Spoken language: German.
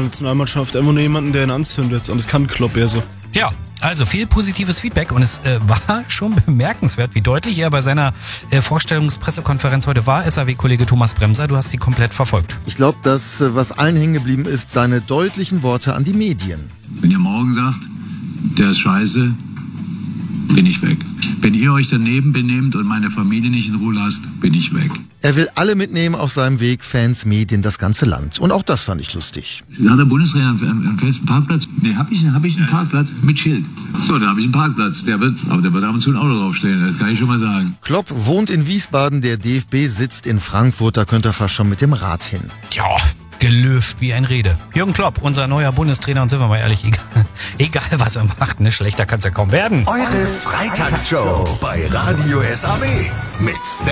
Nationalmannschaft. Einfach nur jemanden, der ihn anzündet. Und das kann Klopp eher so. Ja, also viel positives Feedback und es war schon bemerkenswert, wie deutlich er bei seiner Vorstellungspressekonferenz heute war. SAW-Kollege Thomas Bremser, du hast sie komplett verfolgt. Ich glaube, das, was allen hängen geblieben ist, seine deutlichen Worte an die Medien. Wenn ihr morgen sagt, der ist scheiße, bin ich weg. Wenn ihr euch daneben benehmt und meine Familie nicht in Ruhe lasst, bin ich weg. Er will alle mitnehmen auf seinem Weg, Fans, Medien, das ganze Land. Und auch das fand ich lustig. Hat der Bundestrainer einen festen Parkplatz? Nee, hab ich einen Parkplatz mit Schild. So, da habe ich einen Parkplatz. Der wird ab und zu ein Auto draufstehen, das kann ich schon mal sagen. Klopp wohnt in Wiesbaden, der DFB sitzt in Frankfurt, da könnte er fast schon mit dem Rad hin. Tja, gelöft wie ein Rede. Jürgen Klopp, unser neuer Bundestrainer, und sind wir mal ehrlich, egal was er macht, ne, schlechter kann's ja kaum werden. Eure Freitagsshow bei Radio SAW mit Sven